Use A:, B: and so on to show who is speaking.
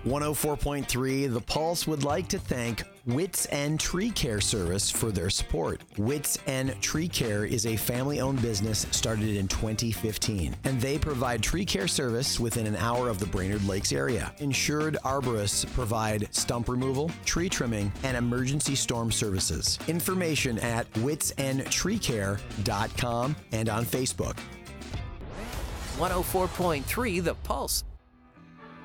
A: 104.3 The Pulse would like to thank Wits End Tree Care Service for their support. Wits End Tree Care is a family-owned business started in 2015, and they provide tree care service within an hour of the Brainerd Lakes area. Insured arborists provide stump removal, tree trimming, and emergency storm services. Information at witsendtreecare.com and on Facebook.
B: 104.3 The Pulse.